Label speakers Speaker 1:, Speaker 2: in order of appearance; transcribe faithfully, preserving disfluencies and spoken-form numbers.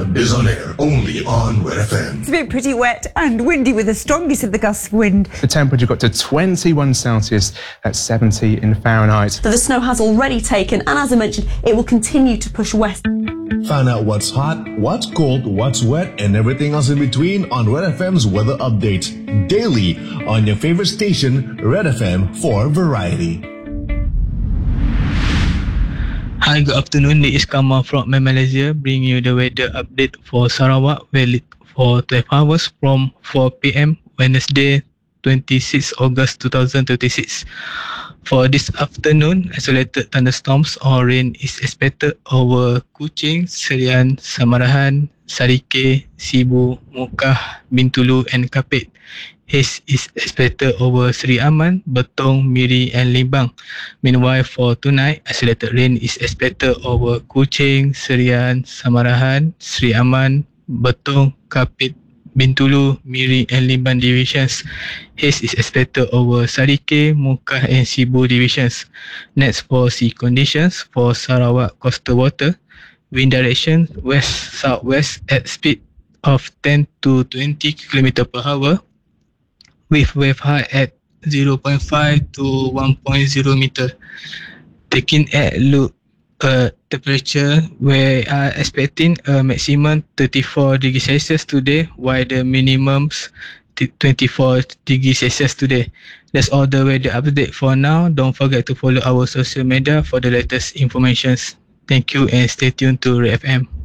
Speaker 1: is on air only on Red F M.
Speaker 2: It's been pretty wet and windy with the strongest of the gusts of wind.
Speaker 3: The temperature got to twenty-one Celsius, that's seventy in Fahrenheit.
Speaker 4: So the snow has already taken, and as I mentioned, it will continue to push west.
Speaker 1: Find out what's hot, what's cold, what's wet, and everything else in between on Red F M's weather update. Daily on your favorite station, Red F M for variety.
Speaker 5: Hi, good afternoon. This is Kamal from Malaysia, bringing you the weather update for Sarawak, valid for twelve hours from four p.m. Wednesday, twenty-sixth August twenty twenty-six. For this afternoon, isolated thunderstorms or rain is expected over Kuching, Serian, Samarahan, Sarike, Sibu, Mukah, Bintulu and Kapit. Haze is expected over Seri Aman, Betong, Miri and Limbang. Meanwhile, for tonight, isolated rain is expected over Kuching, Serian, Samarahan, Seri Aman, Betong, Kapit, Bintulu, Miri and Limbang divisions. Haze is expected over Sarike, Mukah and Sibu divisions. Next, for sea conditions for Sarawak coastal water, wind direction west-southwest at speed of ten to twenty kilometers per hour, with wave height at zero point five to one point zero meter. Taking a look at temperature, we are expecting a maximum thirty-four degrees Celsius today, while the minimums twenty-four degrees Celsius today. That's all the weather update for now. Don't forget to follow our social media for the latest information. Thank you and stay tuned to Red F M.